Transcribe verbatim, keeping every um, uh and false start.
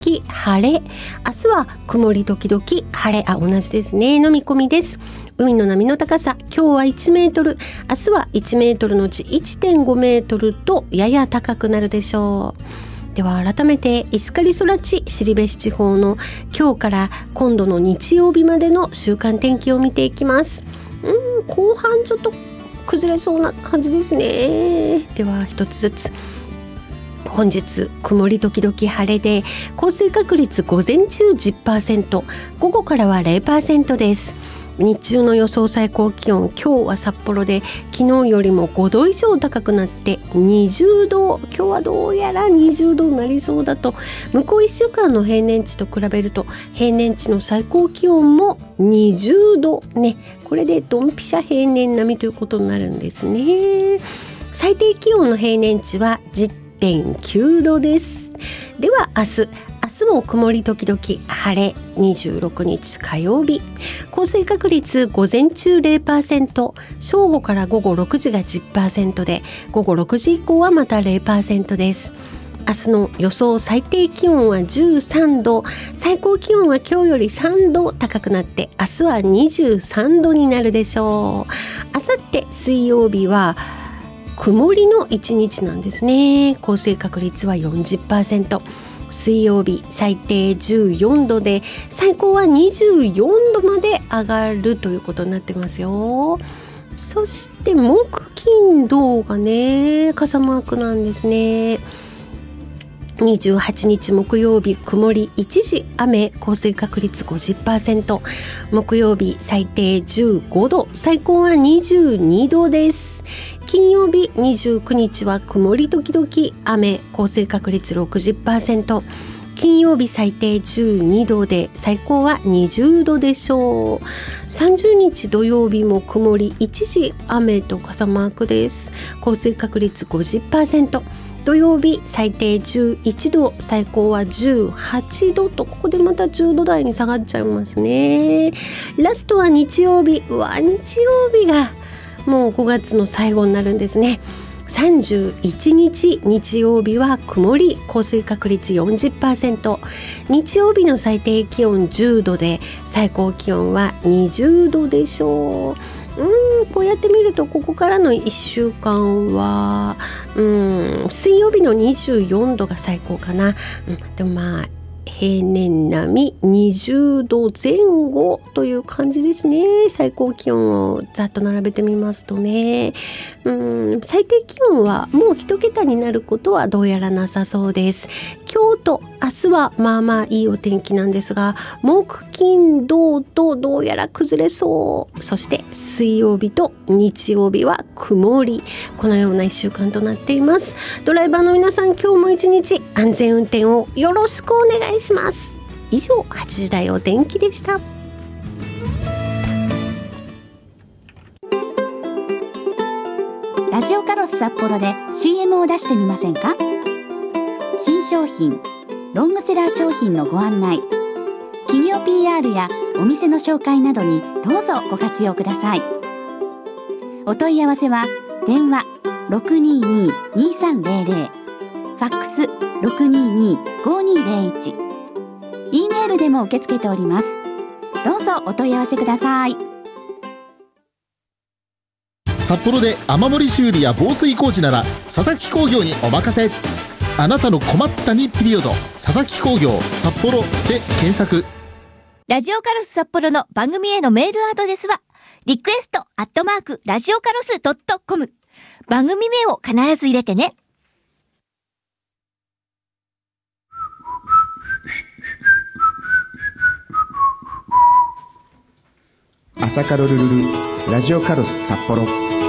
晴れ、明日は曇り時々晴れ、あ、同じですねの見込みです。海の波の高さ、今日はいちメートル、明日はいちメートルのうち いってんごメートルとやや高くなるでしょう。では改めて石狩空地後志地方の今日から今度の日曜日までの週間天気を見ていきます。うん、後半ちょっと崩れそうな感じですね。では一つずつ。本日曇り時々晴れで降水確率午前中 じゅっパーセント、 午後からは ゼロパーセント です。日中の予想最高気温、今日は札幌で昨日よりもごど以上高くなってにじゅうど、今日はどうやらにじゅうどになりそうだと、向こういっしゅうかんの平年値と比べると平年値の最高気温もにじゅうどね、これでドンピシャ平年並みということになるんですね。最低気温の平年値は じゅってんきゅうどです。では明日明日も曇り時々晴れ、にじゅうろくにち火曜日、降水確率午前中 ゼロパーセント、 正午から午後ろくじが じゅっパーセント で午後ろくじ以降はまた ゼロパーセント です。明日の予想最低気温はじゅうさんど、最高気温は今日よりさんど高くなって明日はにじゅうさんどになるでしょう。明後日水曜日は曇りの一日なんですね。降水確率は よんじゅっパーセント、水曜日最低じゅうよんどで最高はにじゅうよんどまで上がるということになってますよ。そして木金土がね傘マークなんですね。にじゅうはちにち木曜日曇り一時雨、降水確率 ごじゅっパーセント、 木曜日最低じゅうごど、最高はにじゅうにどです。金曜日にじゅうくにちは曇り時々雨、降水確率 ろくじゅっパーセント、金曜日最低じゅうにどで最高はにじゅうどでしょう。さんじゅうにち土曜日も曇り一時雨と傘マークです。降水確率 ごじゅっパーセント、土曜日最低じゅういちど、最高はじゅうはちどと、ここでまたじゅうど台に下がっちゃいますね。ラストは日曜日、うわ日曜日がもうごがつの最後になるんですね。さんじゅういちにち日曜日は曇り、降水確率 よんじゅっパーセント、 日曜日の最低気温じゅうどで最高気温はにじゅうどでしょう。うんこうやって見るとここからのいっしゅうかんはうん水曜日のにじゅうよんどが最高かな、うん、でもまあ平年並みにじゅうどぜん後という感じですね。最高気温をざっと並べてみますとね、うん最低気温はもう一桁になることはどうやらなさそうです。今日と明日はまあまあいいお天気なんですが、木金土とどうやら崩れそう。そして水曜日と日曜日は曇り、このようないっしゅうかんとなっています。ドライバーの皆さん、今日も一日安全運転をよろしくお願いします。以上はちじ台お天気でした。 ラジオカロス札幌で シーエム を出してみませんか？新商品、ロングセラー商品のご案内、企業 ピーアール やお店の紹介などにどうぞご活用ください。お問い合わせは電話 ろくにーにー にーさんぜろぜろ、ファックス ろくにーにー ごにーぜろいち、E メールでも受け付けております。どうぞお問い合わせください。 札幌で雨漏り修理や防水工事なら佐々木工業にお任せ。あなたの困ったにピリオド、佐々木工業札幌で検索。 ラジオカロス札幌の番組へのメールアドレスはリクエストアットマークラジオカロスドットコム、番組名を必ず入れてね。 朝カロルルルラジオカロス札幌。